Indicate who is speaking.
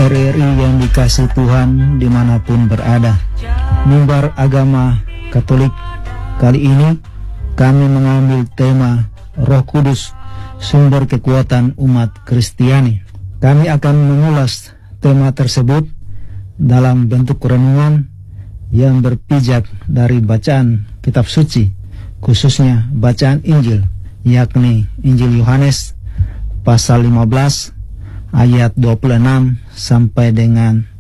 Speaker 1: RRI yang dikasih Tuhan dimanapun berada. Mimbar Agama Katolik, kali ini kami mengambil tema Roh Kudus, sumber kekuatan umat Kristiani. Kami akan mengulas tema tersebut dalam bentuk renungan yang berpijak dari bacaan kitab suci, khususnya bacaan Injil, yakni Injil Yohanes pasal 15 ayat 26 sampai dengan